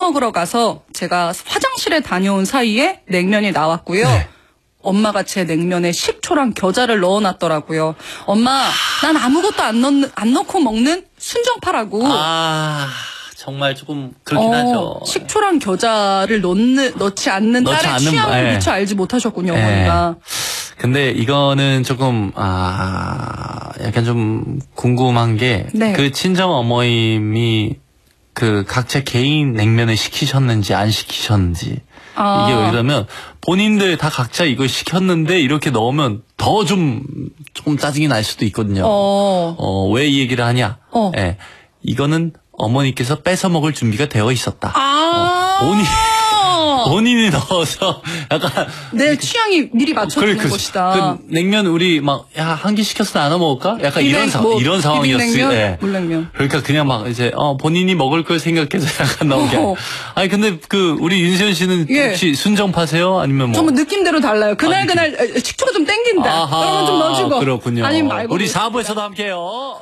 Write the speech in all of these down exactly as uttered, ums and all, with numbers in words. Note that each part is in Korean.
먹으러 가서 제가 화장실에 다녀온 사이에 냉면이 나왔고요. 네. 엄마가 제 냉면에 식초랑 겨자를 넣어놨더라고요. 엄마, 난 아무것도 안, 넣, 안 넣고 먹는 순정파라고. 아, 정말 조금 그렇긴 어, 하죠. 식초랑 겨자를 넣는, 넣지 않는 넣지 딸의 않는, 취향을 예. 미처 알지 못하셨군요, 예. 어머니가. 근데 이거는 조금 아 약간 좀 궁금한 게 네. 그 친정 어머님이 그 각자 개인 냉면을 시키셨는지 안 시키셨는지. 아. 이게 왜 그러면 본인들 다 각자 이거 시켰는데 이렇게 넣으면 더 좀 조금 짜증이 날 수도 있거든요. 어. 어, 왜 이 얘기를 하냐? 어. 예. 이거는 어머니께서 뺏어 먹을 준비가 되어 있었다. 아. 어, 본인 본인이 넣어서 약간 내 취향이 미리 맞춰주는 그래, 그, 것이다. 그 냉면 우리 막 야 한 개 시켜서 나눠 먹을까? 약간 이런 비냉, 사 뭐, 이런 상황이었어요. 비빔냉면, 예. 물냉면. 그러니까 그냥 막 이제 어 본인이 먹을 걸 생각해서 약간 나온 게. 어. 아니 근데 그 우리 윤시현 씨는 예. 혹시 순정파세요? 아니면 뭐? 전부 느낌대로 달라요. 그날 아, 그날 에, 식초가 좀 땡긴다. 아하, 그러면 좀 넣어주고. 그렇군요. 아니면 말고. 우리 사 부에서도 함께해요.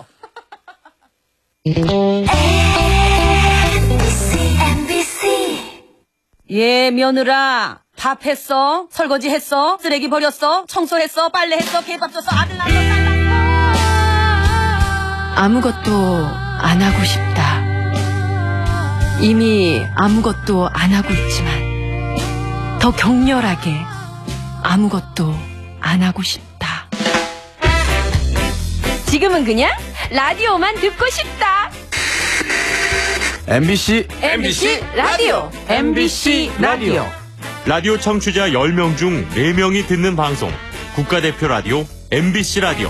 예, 며느라. 밥 했어? 설거지 했어? 쓰레기 버렸어? 청소했어? 빨래했어? 개밥 줬어? 아들 낳았어? 딸 낳았어? 아무것도 안 하고 싶다. 이미 아무것도 안 하고 있지만 더 격렬하게 아무것도 안 하고 싶다. 지금은 그냥 라디오만 듣고 싶다. 엠비씨 엠비씨 라디오. 엠비씨 라디오. 라디오 청취자 열 명 중 네 명이 듣는 방송 국가대표 라디오 엠비씨 라디오.